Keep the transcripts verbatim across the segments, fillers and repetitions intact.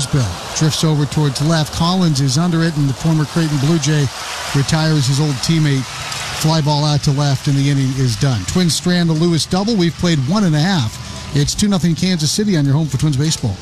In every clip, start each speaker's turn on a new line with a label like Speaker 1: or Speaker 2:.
Speaker 1: Isbell drifts over towards left. Collins is under it, and the former Creighton Blue Jay retires his old teammate. Fly ball out to left, and the inning is done. Twins strand the Lewis double. We've played one and a half. It's two nothing Kansas City on your home for Twins baseball.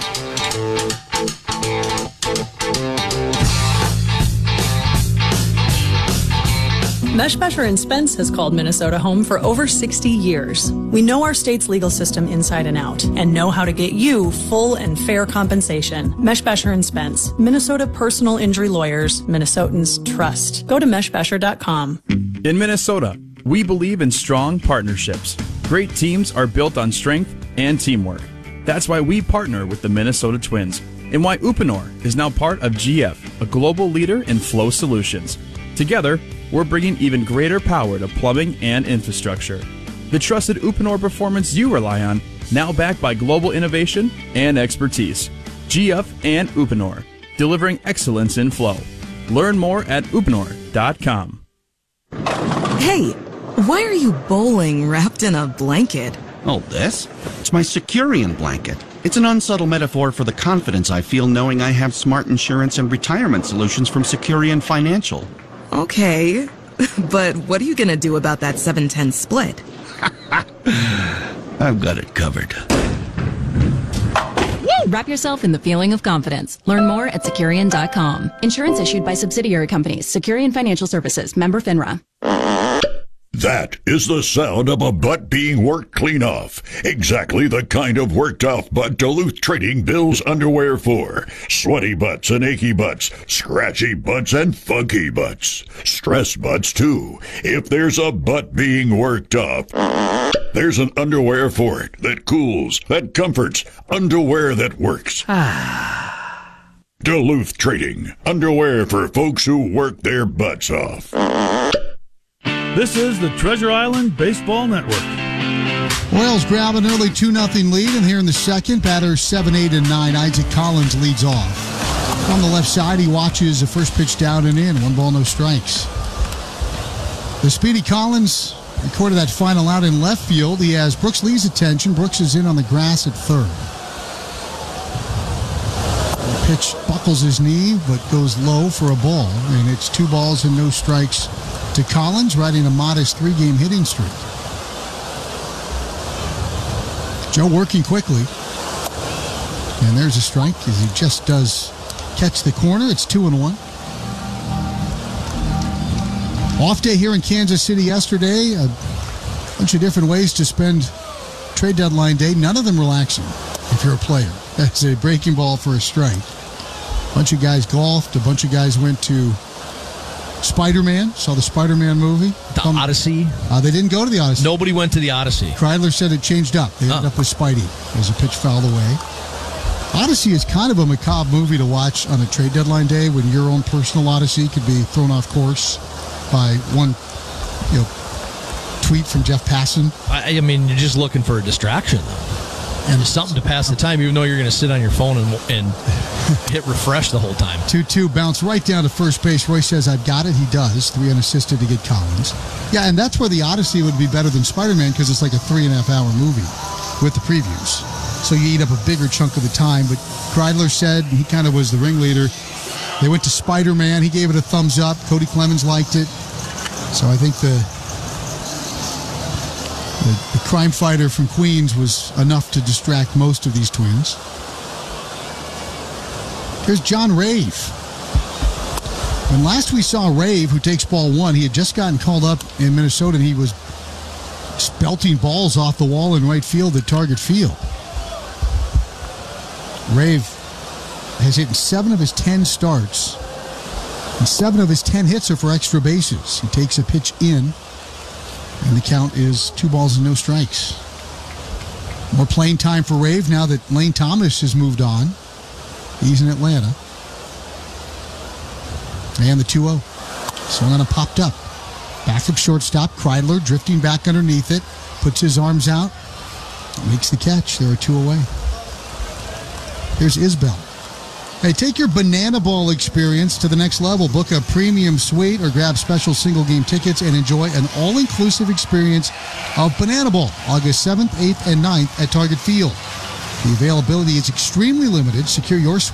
Speaker 2: Meshbesher and Spence has called Minnesota home for over sixty years. We know our state's legal system inside and out and know how to get you full and fair compensation. Meshbesher and Spence, Minnesota personal injury lawyers, Minnesotans trust. Go to meshbesher dot com.
Speaker 3: In Minnesota, we believe in strong partnerships. Great teams are built on strength and teamwork. That's why we partner with the Minnesota Twins and why Uponor is now part of G F, a global leader in flow solutions. Together, we're bringing even greater power to plumbing and infrastructure. The trusted Uponor performance you rely on, now backed by global innovation and expertise. G F and Uponor, delivering excellence in flow. Learn more at uponor dot com.
Speaker 4: Hey, why are you bowling wrapped in a blanket?
Speaker 5: Oh, this? It's my Securian blanket. It's an unsubtle metaphor for the confidence I feel knowing I have smart insurance and retirement solutions from Securian Financial.
Speaker 4: Okay, but what are you going to do about that seven ten split?
Speaker 5: I've got it covered.
Speaker 6: Wrap yourself in the feeling of confidence. Learn more at Securian dot com. Insurance issued by subsidiary companies. Securian Financial Services. Member FINRA.
Speaker 7: That is the sound of a butt being worked clean off. Exactly the kind of worked off butt Duluth Trading bills underwear for. Sweaty butts and achy butts, scratchy butts and funky butts. Stress butts too. If there's a butt being worked off, there's an underwear for it that cools, that comforts, underwear that works. Duluth Trading, underwear for folks who work their butts off.
Speaker 8: This is the Treasure Island Baseball Network.
Speaker 1: Royals grab an early two nothing lead, and here in the second, batters seven, eight, and nine. Isaac Collins leads off. On the left side, he watches the first pitch down and in. One ball, no strikes. The speedy Collins recorded that final out in left field. He has Brooks Lee's attention. Brooks is in on the grass at third. The pitch buckles his knee, but goes low for a ball, and it's two balls and no strikes to Collins, riding a modest three-game hitting streak. Joe working quickly. And there's a strike as he just does catch the corner. It's two and one. Off day here in Kansas City yesterday. A bunch of different ways to spend trade deadline day. None of them relaxing if you're a player. That's a breaking ball for a strike. A bunch of guys golfed. A bunch of guys went to Spider-Man. Saw the Spider-Man movie.
Speaker 9: The um, Odyssey.
Speaker 1: Uh, they didn't go to the Odyssey.
Speaker 9: Nobody went to the Odyssey.
Speaker 1: Kreidler said it changed up. They ended oh. up with Spidey as a pitch fouled away. Odyssey is kind of a macabre movie to watch on a trade deadline day when your own personal Odyssey could be thrown off course by one, you know, tweet from Jeff Passan.
Speaker 9: I, I mean, you're just looking for a distraction, though. And something to pass the time, even though you're going to sit on your phone and, and hit refresh the whole time.
Speaker 1: two two, bounce right down to first base. Roy says, I've got it. He does. Three unassisted to get Collins. Yeah, and that's where the Odyssey would be better than Spider-Man because it's like a three and a half hour movie with the previews. So you eat up a bigger chunk of the time. But Kreidler said he kind of was the ringleader. They went to Spider-Man. He gave it a thumbs up. Cody Clemens liked it. So I think the... The, the crime fighter from Queens was enough to distract most of these Twins. Here's John Rave. When last we saw Rave, who takes ball one, he had just gotten called up in Minnesota, and he was belting balls off the wall in right field at Target Field. Rave has hit in seven of his ten starts, and seven of his ten hits are for extra bases. He takes a pitch in, and the count is two balls and no strikes. More playing time for Rave now that Lane Thomas has moved on. He's in Atlanta. And the two oh. Swung on and popped up. Back from shortstop. Kreidler drifting back underneath it. Puts his arms out. Makes the catch. There are two away. Here's Isbell. Hey, take your Banana Ball experience to the next level. Book a premium suite or grab special single-game tickets and enjoy an all-inclusive experience of Banana Ball August seventh, eighth, and ninth at Target Field. The availability is extremely limited. Secure your suite